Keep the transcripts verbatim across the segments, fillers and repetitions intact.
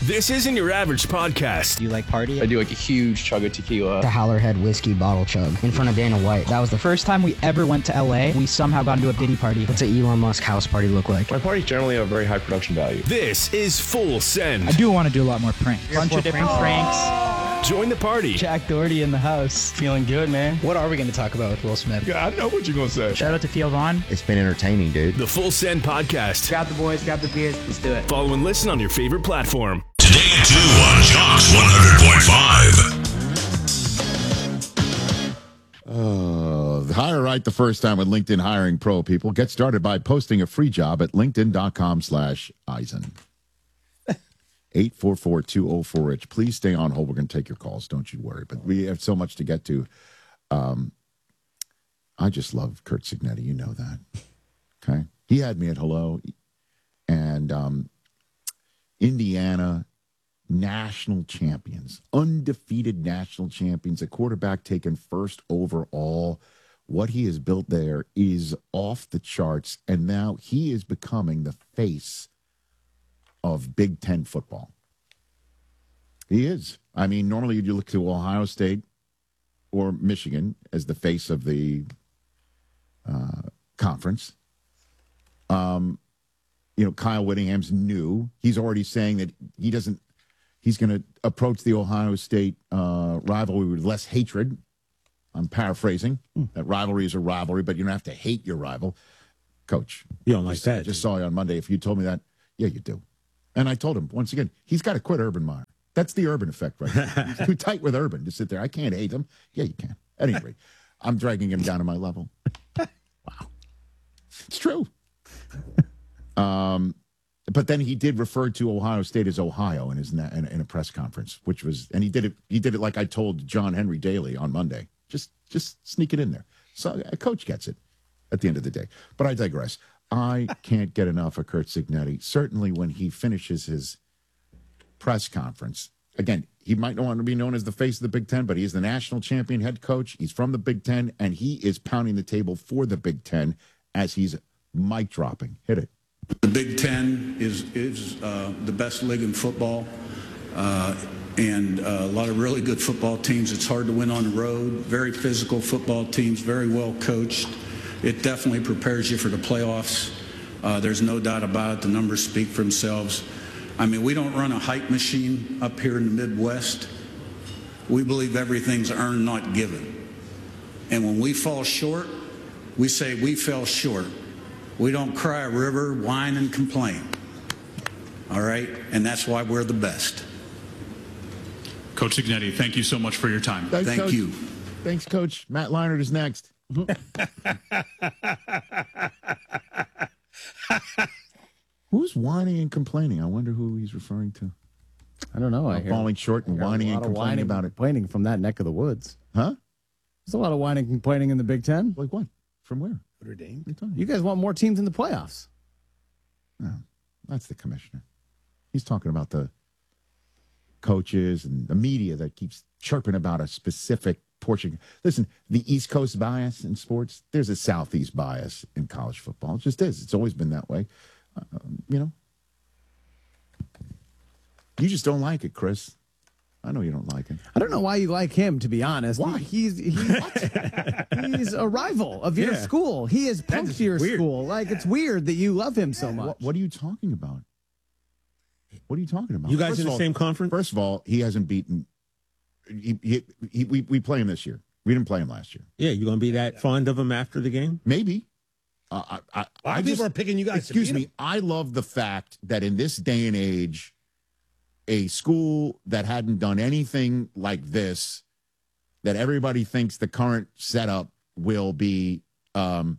This isn't your average podcast. Do you like party? I do like a huge chug of tequila. The Howlerhead whiskey bottle chug in front of Dana White. That was the First time we ever went to L A, we somehow got into a Diddy party. What's an Elon Musk house party look like? My parties generally have very high production value. This is Full Send. I do want to do a lot more pranks. Bunch Bunch of of different pranks. pranks. Join the party. Jack Doherty in the house. Feeling good, man. What are we going to talk about with Will Smith? Yeah, I know what you're going to say. Shout out to Theo Vaughn. It's been entertaining, dude. The Full Send podcast. Grab the boys, grab the beers, let's do it. Follow and listen on your favorite platform. Today at two on Jocks one hundred point five. Uh, hire right the first time with LinkedIn Hiring Pro, people. Get started by posting a free job at linkedin.com slash Eisen. eight four four, two oh four, Rich. Please stay on hold. We're going to take your calls. Don't you worry. But we have so much to get to. Um, I just love Kurt Signetti. You know that. Okay. He had me at hello. And um, Indiana national champions, undefeated national champions, a quarterback taken first overall. What he has built there is off the charts. And now he is becoming the face of Big Ten football. He is. I mean, normally you look to Ohio State or Michigan as the face of the uh, conference. Um, you know, Kyle Whittingham's new. He's already saying that he doesn't, he's going to approach the Ohio State uh, rivalry with less hatred. I'm paraphrasing. Mm. That rivalry is a rivalry, but you don't have to hate your rival. Coach. You don't like just, that. I just saw you on Monday. If you told me that, yeah, you do. And I told him, once again, he's got to quit Urban Meyer. That's the Urban effect right now. He's too tight with Urban to sit there. I can't hate him. Yeah, you can. At any rate, I'm dragging him down to my level. Wow. It's true. Um, but then he did refer to Ohio State as Ohio in his in, in a press conference, which was, and he did it. He did it like I told John Henry Daly on Monday. Just, just sneak it in there. So a coach gets it at the end of the day. But I digress. I can't get enough of Kurt Signetti. Certainly when he finishes his press conference, again, he might not want to be known as the face of the Big Ten, but he is the national champion head coach. He's from the Big Ten, and he is pounding the table for the Big Ten as he's mic dropping. Hit it. The Big Ten is is uh, the best league in football, uh, and uh, a lot of really good football teams. It's hard to win on the road. Very physical football teams, very well coached. It definitely prepares you for the playoffs. Uh, there's no doubt about it. The numbers speak for themselves. I mean, we don't run a hype machine up here in the Midwest. We believe everything's earned, not given. And when we fall short, we say we fell short. We don't cry a river, whine, and complain. All right? And that's why we're the best. Coach Signetti, thank you so much for your time. Thanks, Thank Coach. you. Thanks, Coach. Matt Leinart is next. Who's whining and complaining? I wonder who he's referring to. I don't know. I hear falling short and whining and complaining whining about it. Complaining from that neck of the woods. Huh? There's a lot of whining and complaining in the Big Ten. Like what? From where? Notre Dame. What are you talking You guys want more teams in the playoffs. No, that's the commissioner. He's talking about the coaches and the media that keeps chirping about a specific portion. Listen, the East Coast bias in sports, there's a Southeast bias in college football. It just is. It's always been that way. Uh, you know? You just don't like it, Chris. I know you don't like it. I don't know why you like him, to be honest. Why? He, he's he, he's a rival of your Yeah. school. He is punked your weird. school. Like, it's weird that you love him so much. What, what are you talking about? What are you talking about? You guys First in of the all- same conference? First of all, he hasn't beaten. He, he, he, we, we play him this year. We didn't play him last year. Yeah, you going to be that fond of him after the game? Maybe. Uh, I, I, A lot I of just, people are picking you guys to Excuse beat me. him. I love the fact that in this day and age, a school that hadn't done anything like this, that everybody thinks the current setup will be um,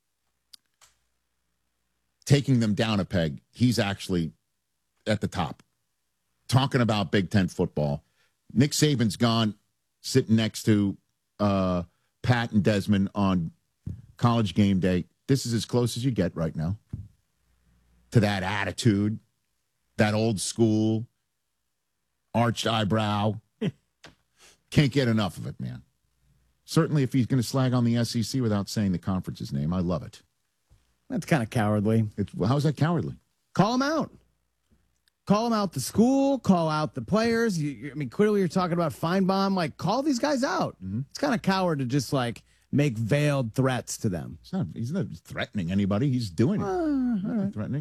taking them down a peg. He's actually at the top. Talking about Big Ten football. Nick Saban's gone, sitting next to uh, Pat and Desmond on College Game Day. This is as close as you get right now to that attitude, that old school, arched eyebrow. Can't get enough of it, man. Certainly if he's going to slag on the S E C without saying the conference's name, I love it. That's kind of cowardly. It's, well, how's that cowardly? Call him out. call them out the school, call out the players. You, you, I mean, clearly you're talking about Feinbaum. Like, call these guys out. Mm-hmm. It's kind of coward to just, like, make veiled threats to them. He's not, he's not threatening anybody. He's doing it. Uh, all right. Threatening.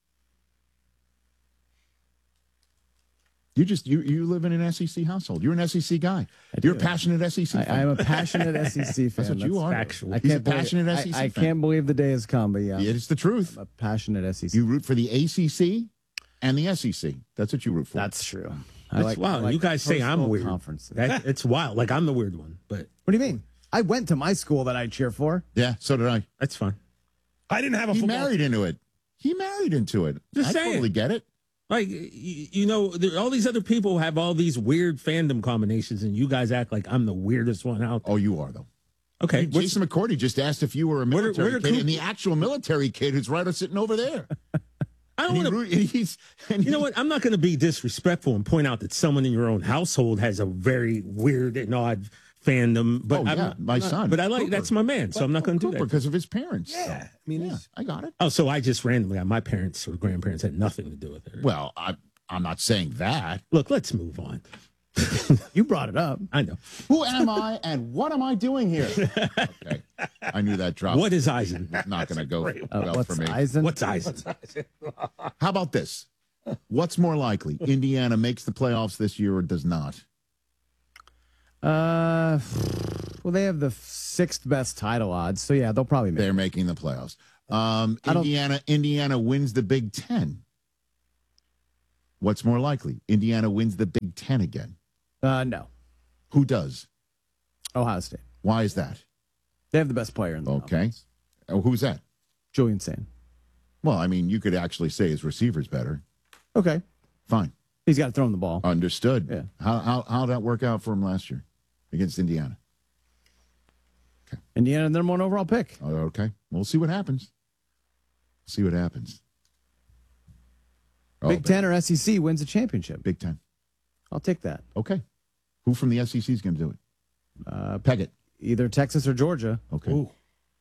You just you you live in an S E C household. You're an S E C guy. You're a passionate S E C fan. I, I'm a passionate S E C fan. That's what you That's are. Factual. I He's a can't believe- passionate S E C I, I fan. can't believe the day has come, but yeah. Yeah, it's the truth. I'm a passionate S E C. You root for the A C C and the S E C. That's what you root for. That's true. I That's like, wild. I like you guys say I'm coastal weird. Conferences. That, it's wild. Like, I'm the weird one. But What do you mean? I went to my school that I cheer for. Yeah, so did I. that's fine. I didn't have a He football. married into it. He married into it. Just I saying. totally get it. Like, you, you know, there, all these other people have all these weird fandom combinations, and you guys act like I'm the weirdest one out there. Oh, you are, though. Okay. what's- Jason McCourty just asked if you were a What are- military what are kid, Coop- and the actual military kid who's right sitting over there. I And don't he want root- and he's, and You know he- what? I'm not going to be disrespectful and point out that someone in your own household has a very weird and odd fandom. But Oh, I'm yeah, not- my I'm not- son, But I like Cooper. that's my man, so I'm not going to do Cooper that. because of his parents. Yeah, I mean, Yeah, it's- I got it. Oh, so I just randomly got my parents or grandparents had nothing to do with it. Well, I, I'm not saying that. Look, let's move on. You brought it up. I know. Who am I and what am I doing here? Okay. I knew that drop. What is Eisen? was not going to go Uh, well what's for me. Eisen? What's Eisen? How about this? What's more likely? Indiana makes the playoffs this year or does not? Uh, well, they have the sixth best title odds, so yeah, they'll probably make. They're making the playoffs. Um, I don't- Indiana, Indiana wins the Big Ten. What's more likely? Indiana wins the Big Ten again. Uh, no, Who does? Ohio State. Why is that? They have the best player in the Okay. conference. Oh, who's that? Julian Sane. Well, I mean, you could actually say his receiver's better. Okay, Fine. he's got to throw him the ball. Understood. Yeah. How how how'd that work out for him last year against Indiana? Indiana, number one overall pick. Oh, okay. We'll see what happens. See what happens. Oh, Big Ten or S E C wins a championship. Big Ten. I'll take that. Okay. Who from the S E C is going to do it? Uh, Peg it. either Texas or Georgia. Okay. Ooh.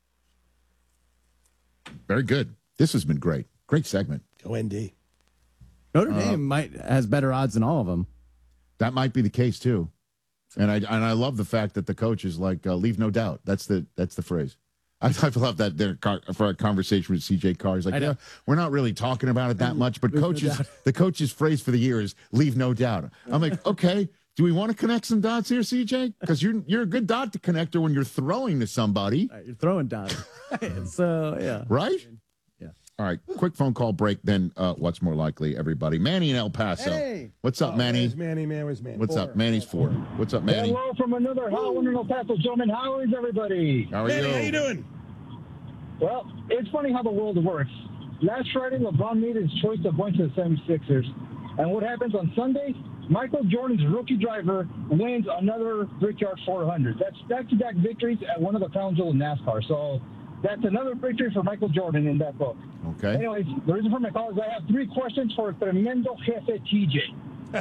Very good. This has been great. Great segment. Go N D. Notre Uh, Dame might has better odds than all of them. That might be the case too. And I and I love the fact that the coach is like, uh, leave no doubt. That's the that's the phrase. I, I love that there for a conversation with C J Carr. He's like, I know. yeah, we're not really talking about it that much, but Leave no coaches, doubt. the coach's phrase for the year is leave no doubt. I'm like, okay, do we want to connect some dots here, C J? Because you're you're a good dot connector when you're throwing to somebody, All right, you're throwing down. so yeah. right? Yeah. All right, quick phone call break. Then uh, what's more likely? Everybody, Manny in El Paso. Hey. What's up, Manny? Where's Manny, man? Where's Manny? What's Four. up, Manny's four. What's up, Manny? Hello from another hot one in El Paso, gentlemen. How is everybody? How are Manny, you? how you doing? Well, it's funny how the world works. Last Friday, LeBron made his choice of going to the seventy-sixers. And what happens on Sunday? Michael Jordan's rookie driver wins another Brickyard four hundred. That's back-to-back victories at one of the crown jewels of NASCAR. So that's another victory for Michael Jordan in that book. Okay. Anyways, the reason for my call is I have three questions for Tremendo Jefe T J.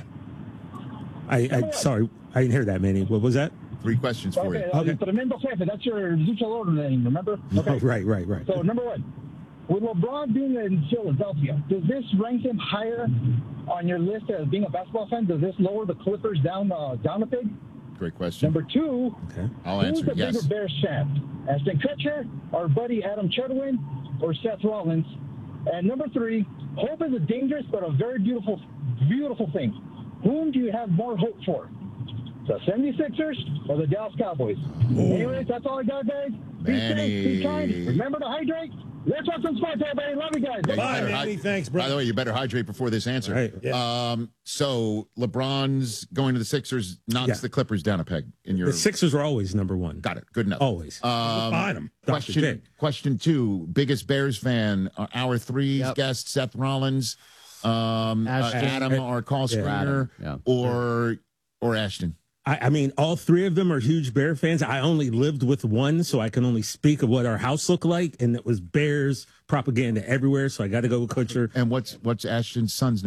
I, I sorry, I didn't hear that, Manny. What was that? Three questions for Okay, you. uh, Okay. Tremendo Jefe, that's your luchador name, remember? Okay. Oh, right, right, right. So, number one, with LeBron being in Philadelphia, does this rank him higher on your list as being a basketball fan? Does this lower the Clippers down uh, down a peg? Great question. Number two, Okay. I'll who's answer the yes. bigger Bears champ? Ashton Kutcher, our buddy Adam Chetwin, or Seth Rollins? And number three, hope is a dangerous but a very beautiful, beautiful thing. Whom do you have more hope for? The seventy-sixers or the Dallas Cowboys? Anyways, that's all I got, guys. Be Manny. safe, be kind. Remember to hydrate. Let's have some sports, everybody. Love you guys. Yeah, you Bye, better Manny. hy- Thanks, bro. By the way, you better hydrate before this answer. Right. Yeah. Um, so LeBron's going to the Sixers knocks Yeah. the Clippers down a peg in your. The Sixers are always number one. Got it. Good enough. Always. Um, Find him. Doctor question. J. Question two. Biggest Bears fan. Uh, hour three's Yep. guest Seth Rollins, um, uh, Ashton. Adam, our call Yeah. screener, Yeah. or or Ashton. I, I mean, all three of them are huge Bear fans. I only lived with one, so I can only speak of what our house looked like, and it was Bears propaganda everywhere. So I got to go with Kutcher. And what's what's Ashton's son's name?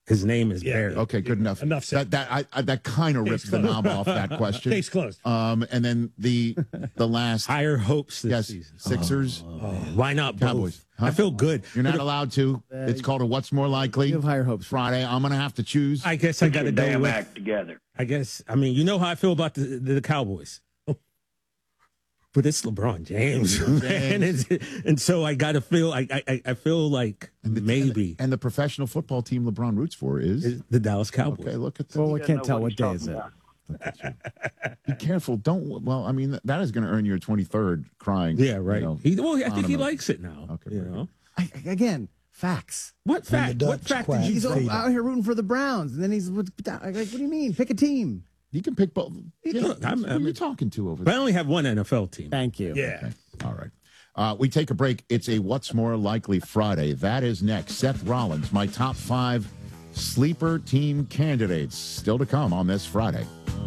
His name is Yeah. Barry. Okay, good enough. Enough said. That that I, I that kind of rips the knob off that question. Case closed. Um, and then the the last Higher hopes this yes, season. Sixers, Oh, why not both? Cowboys. Huh? I feel good. You're not allowed to. It's called a What's More Likely. You have higher hopes. Friday. I'm gonna have to choose. I guess I got to go with. Act together. I guess. I mean, you know how I feel about the the, the Cowboys. But it's LeBron James, man. And, and so I got to feel, I, I I feel like and the, maybe. And the, and the professional football team LeBron roots for is, is the Dallas Cowboys. Okay, look at that. Well, we can't tell what day is it. Be careful. Don't. Well, I mean, that is going to earn you a twenty-third crying. Yeah, right. You know, he, well, I think he monument. likes it now. Okay, you very know. I, again, facts. What fact? What fact did you He's say? out here rooting for the Browns, and then he's like, "What do you mean? Pick a team." You can pick both. Yeah, Look, I'm- who are I'm- you talking to over But there? I only have one N F L team. Thank you. Yeah. Okay. All right. Uh, we take a break. It's a What's More Likely Friday. That is next. Seth Rollins, my top five sleeper team candidates, still to come on this Friday.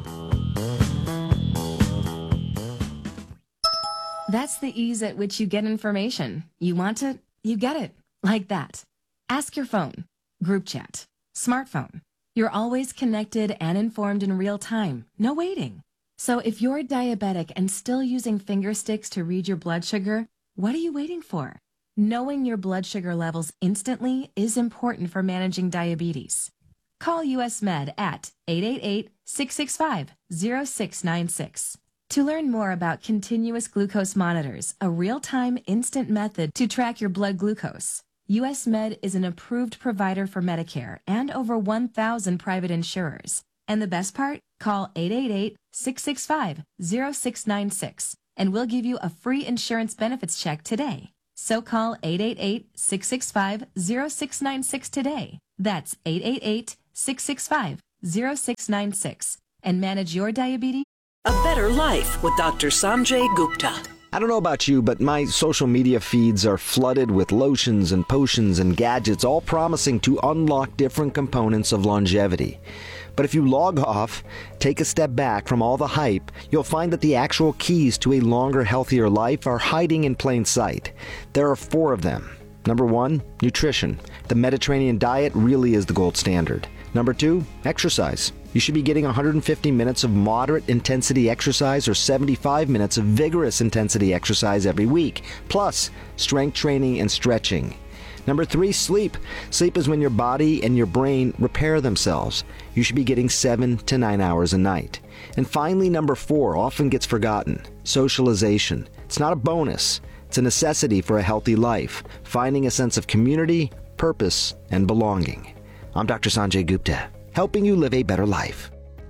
That's the ease at which you get information. You want it, you get it. Like that. Ask your phone. Group chat. Smartphone. You're always connected and informed in real time. No waiting. So if you're diabetic and still using finger sticks to read your blood sugar, what are you waiting for? Knowing your blood sugar levels instantly is important for managing diabetes. Call U S Med at eight eight eight, six six five, zero six nine six. To learn more about continuous glucose monitors, a real-time instant method to track your blood glucose, U S Med is an approved provider for Medicare and over one thousand private insurers. And the best part? Call eight eight eight, six six five, zero six nine six and we'll give you a free insurance benefits check today. So call eight eight eight, six six five, zero six nine six today. That's eight eight eight, six six five, zero six nine six and manage your diabetes. A Better Life with Doctor Sanjay Gupta. I don't know about you, but my social media feeds are flooded with lotions and potions and gadgets, all promising to unlock different components of longevity. But if you log off, take a step back from all the hype, you'll find that the actual keys to a longer, healthier life are hiding in plain sight. There are four of them. Number one, nutrition. The Mediterranean diet really is the gold standard. Number two, exercise. You should be getting one hundred fifty minutes of moderate intensity exercise or seventy-five minutes of vigorous intensity exercise every week, plus strength training and stretching. Number three, sleep. Sleep is when your body and your brain repair themselves. You should be getting seven to nine hours a night. And finally, number four often gets forgotten, socialization. It's not a bonus. It's a necessity for a healthy life, finding a sense of community, purpose, and belonging. I'm Doctor Sanjay Gupta, helping you live a better life.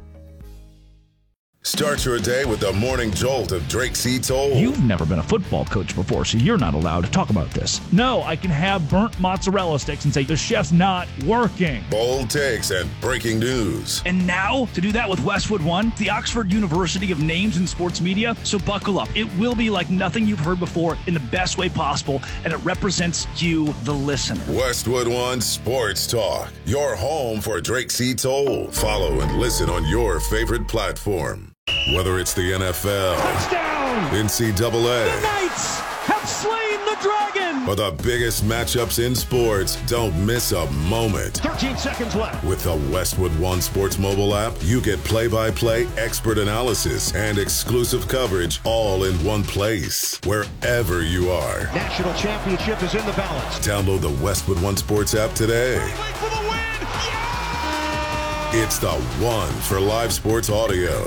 Start your day with the morning jolt of Drake C. Toll. You've never been a football coach before, so you're not allowed to talk about this. No, I can have burnt mozzarella sticks and say the chef's not working. Bold takes and breaking news. And now, to do that with Westwood One, the Oxford University of Names in Sports Media, so buckle up. It will be like nothing you've heard before in the best way possible, and it represents you, the listener. Westwood One Sports Talk, your home for Drake C. Toll. Follow and listen on your favorite platform. Whether it's the N F L, touchdown, N C double A, the Knights have slain the dragon, or the biggest matchups in sports, don't miss a moment. thirteen seconds left. With the Westwood One Sports mobile app, you get play-by-play expert analysis and exclusive coverage all in one place, wherever you are. National championship is in the balance. Download the Westwood One Sports app today. Wait for the win! Yeah! It's the one for live sports audio.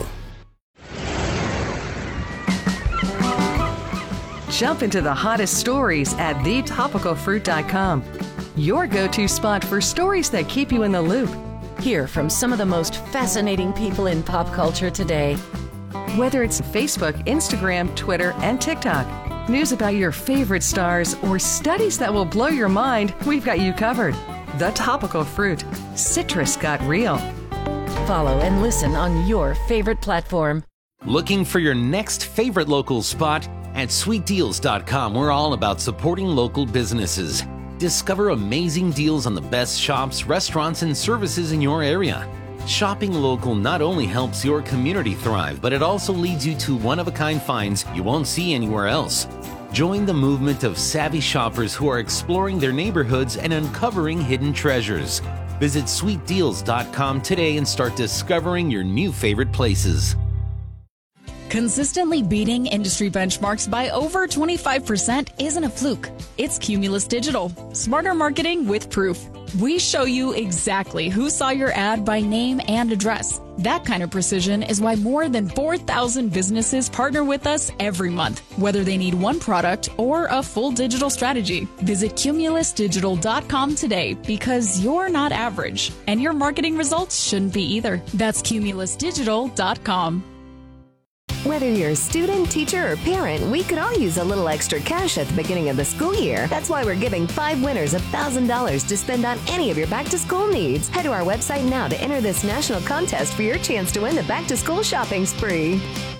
Jump into the hottest stories at the topical fruit dot com. Your go-to spot for stories that keep you in the loop. Hear from some of the most fascinating people in pop culture today. Whether it's Facebook, Instagram, Twitter, and TikTok, news about your favorite stars, or studies that will blow your mind, we've got you covered. The Topical Fruit. Citrus got real. Follow and listen on your favorite platform. Looking for your next favorite local spot? At sweet deals dot com, we're all about supporting local businesses. Discover amazing deals on the best shops, restaurants, and services in your area. Shopping local not only helps your community thrive, but it also leads you to one-of-a-kind finds you won't see anywhere else. Join the movement of savvy shoppers who are exploring their neighborhoods and uncovering hidden treasures. Visit sweet deals dot com today and start discovering your new favorite places. Consistently beating industry benchmarks by over twenty-five percent isn't a fluke. It's Cumulus Digital. Smarter marketing with proof. We show you exactly who saw your ad by name and address. That kind of precision is why more than four thousand businesses partner with us every month, whether they need one product or a full digital strategy. Visit cumulus digital dot com today because you're not average, and your marketing results shouldn't be either. That's cumulus digital dot com. Whether you're a student, teacher, or parent, we could all use a little extra cash at the beginning of the school year. That's why we're giving five winners one thousand dollars to spend on any of your back-to-school needs. Head to our website now to enter this national contest for your chance to win the back-to-school shopping spree.